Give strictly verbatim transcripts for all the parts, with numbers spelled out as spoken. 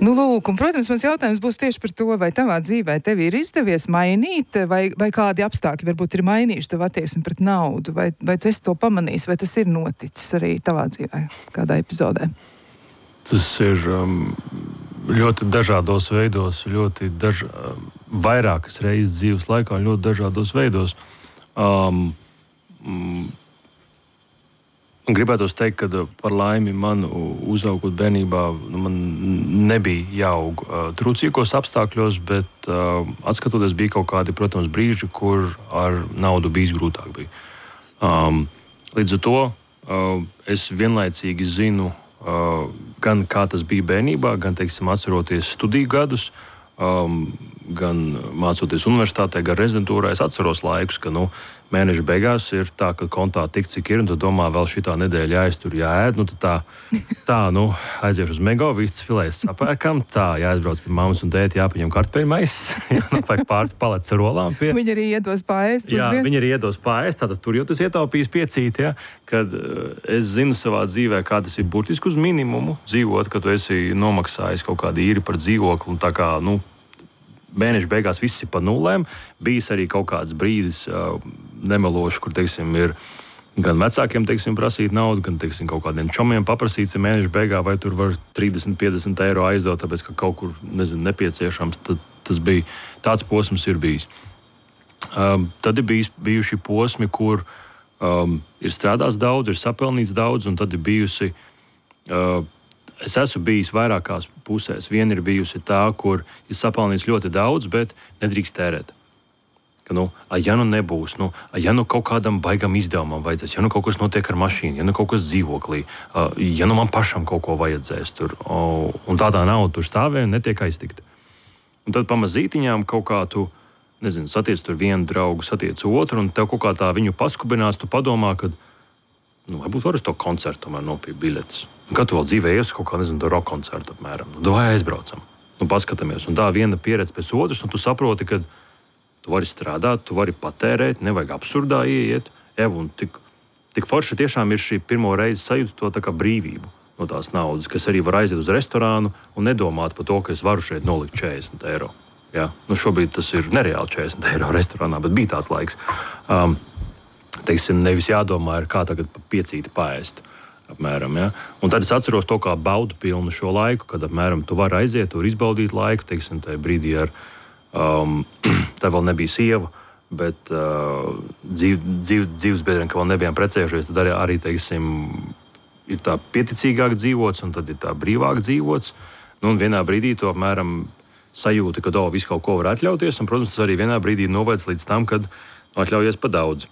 Nu, lūk, un, protams, mans jautājums būs tieši par to, vai tavā dzīvē tev ir izdevies mainīt, vai, vai kādi apstākļi varbūt ir mainījuši tev attieksmi pret naudu, vai, vai tu esi to pamanījis, vai tas ir noticis arī tavā dzīvē, kādā epizodē? Tas ir um, ļoti dažādos veidos, ļoti daž... vairākas reizes dzīves laikā, ļoti dažādos veidos. Um, mm, Gribētos teikt, ka par laimi man uzaugot bērnībā, nu, man nebija jāaug uh, trūcīgos apstākļos, bet uh, atskatoties bija kaut kādi, protams, brīži, kur ar naudu bijis grūtāk bija. Um, līdz ar to uh, es vienlaicīgi zinu uh, gan kā tas bija bērnībā, gan, teiksim, atceroties studiju gadus, um, gan mācoties universitātē, gan rezidentūrā. Es atceros laikus, ka nu, mēneša beigās ir tā, ka kontā tik cik ir, un tu domā, vēl šitā nedēļa jāiztur, jāēd. Nu, tā, tā nu, aiziešu uz Mego, vistas filēs sapērkam, tā jāizbrauc pie mammas un tēti, jāpaņem kartupeļu maiss, jānopērk pāris paletes ar rolām. Pie. Viņi arī iedos paēst. Jā, viņi arī iedos paēst, tātad tur jau tas ietaupījis piecīt, ja, kad uh, es zinu savā dzīvē, kā tas ir burtiski uz minimumu dzīvot, kad tu esi nomaksājis kaut kādu īri par dzīvokli, un tā kā, nu, mēneša beigās viss ir pa nulēm. Bijis arī kaut kāds brīdis, uh, nemeloši, kur, teiksim, ir gan vecākiem, teiksim, prasīt naudu, gan, teiksim, kaut kādiem čomiem paprasīts mēneša beigā, vai tur var trīsdesmit piecdesmit eiro aizdot, tāpēc, ka kaut kur, nezinu, nepieciešams. Tad, tas bija, tāds posms ir bijis. Um, tad ir bijis, bijuši posmi, kur um, ir strādāts daudz, ir sapelnīts daudz, un tad ir bijusi... Uh, Es esmu bijis vairākās pusēs. Viena ir bijusi tā, kur ir sapelnīts ļoti daudz, bet nedrīkst tērēt. Ka, nu, ja nu nebūs, nu, ja nu kaut kādam baigam izdevumam vajadzēs, ja nu kaut kas notiek ar mašīnu, ja nu kaut kas dzīvoklī, ja nu man pašam kaut ko vajadzēs tur, un tādā nauda tur stāvē un netiek aiztikta. Un tad pamazītiņām kaut kā tu, nezinu, satiec tur vienu draugu, satiec otru, un tev kaut kā tā viņu paskubinās, tu padomā, ka, nu, varbūt var uz to koncertu tomēr nopirkt biļetes. Kad tu vēl dzīvē iesi kaut kā, nezinu, to rock koncertu apmēram. Nu, vai aizbraucam, nu, paskatāmies. Un tā viena pieredze pēc otras, un tu saproti, ka tu vari strādāt, tu vari patērēt, nevajag absurdā ieiet. Ev, un tik, tik forši tiešām ir šī pirmo reizi sajūta to tā kā brīvību no tās naudas, kas arī var aiziet uz restorānu un nedomāt par to, ka es varu šeit nolikt četrdesmit eiro. Ja? Nu, šobrīd tas ir nereāli četrdesmit eiro restorānā, bet bija tāds laiks. Um, teiksim, nevis jādomā, ir kā tagad piecīti paēst. Apmēram, ja? Un tad es atceros to kā baudu pilnu šo laiku, kad apmēram tu vari aiziet, tur izbaudīt laiku, teiksim, tajā brīdī ar, um, tā vēl nebija sieva, bet uh, dzīv, dzīv, dzīves biedriem, ka vēl nebijām precējušies, tad arī, arī teiksim, ir tā pieticīgāk dzīvots, un tad ir tā brīvāk dzīvots. Nu, un vienā brīdī tu apmēram sajūti, ka, o, visu kaut ko var atļauties, un, protams, tas arī vienā brīdī novēc līdz tam, kad atļaujies pa daudz.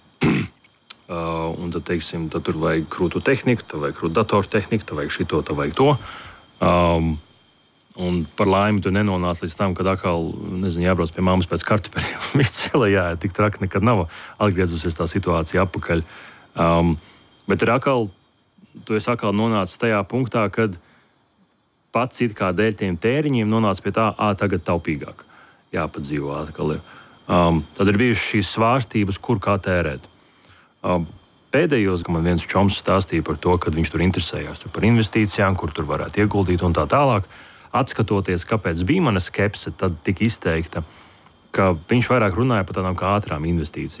Uh, un tad, teiksim, tad tur vajag krūtu tehniku, tad vajag krūtu datoru tehniku, tad vajag šito, tad vajag to. Um, un par laimi tu nenonāc līdz tam, kad atkal, nezinu, jābrauc pie mammas pēc kartupeļiem. Viņš vēl jā, tik traki nekad nav atgriezusies tā situācija atpakaļ. Um, bet ir atkal, tu esi atkal nonācis tajā punktā, kad pats it kā dēļ tiem tēriņiem nonāc pie tā, ā, tagad taupīgāk. Jāpadzīvo atkal ir. Um, tad ir bijušas šīs svārstības, kur kā tērēt. Pēdējos, ka man viens čoms stāstīja par to, kad viņš tur interesējās tur par investīcijām, kur tur varētu ieguldīt un tā tālāk. Atskatoties, kāpēc bija mana skepse tad tik izteikta, ka viņš vairāk runāja par tādām kā ātrām investīcijām.